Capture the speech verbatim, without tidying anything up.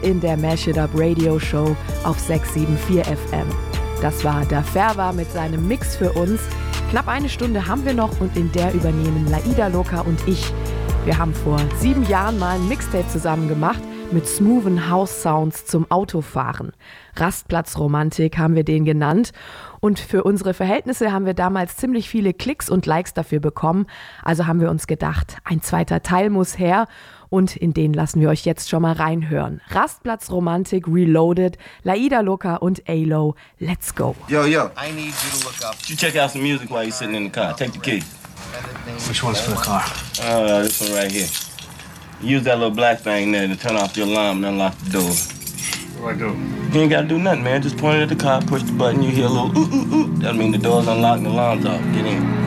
in der Mash It Up Radio Show auf sechs sieben vier F M. Das war Daferwa mit seinem Mix für uns. Knapp eine Stunde haben wir noch und in der übernehmen Laida Loca und ich. Wir haben vor sieben Jahren mal ein Mixtape zusammen gemacht mit smoothen House-Sounds zum Autofahren. Rastplatzromantik haben wir den genannt. Und für unsere Verhältnisse haben wir damals ziemlich viele Klicks und Likes dafür bekommen. Also haben wir uns gedacht, ein zweiter Teil muss her. Und in den lassen wir euch jetzt schon mal reinhören. Rastplatzromantik Reloaded, Laida Loca und A-Lo. Let's go. Yo, yo. I need you to look up. You check out some music while you're sitting in the car. Take the key. Which one's for the car? Uh, this one right here. Use that little black thing there to turn off the alarm and unlock the door. What do I do? You ain't gotta do nothing, man. Just point it at the car, push the button, you hear a little ooh, ooh, ooh. That mean the door's unlocked and the alarm's off. Get in.